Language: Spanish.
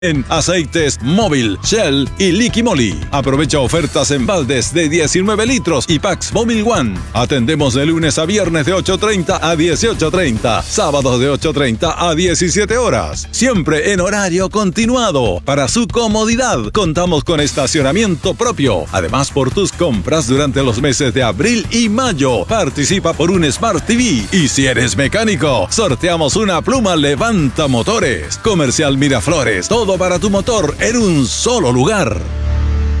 En aceites Móvil, Shell y Liqui Moly. Aprovecha ofertas en baldes de 19 litros y packs Móvil One. Atendemos de lunes a viernes de 8:30 a 18:30. Sábados de 8:30 a 17 horas. Siempre en horario continuado. Para su comodidad, contamos con estacionamiento propio. Además, por tus compras durante los meses de abril y mayo, participa por un Smart TV. Y si eres mecánico, sorteamos una pluma Levanta Motores. Comercial Miraflores. Todo para tu motor en un solo lugar.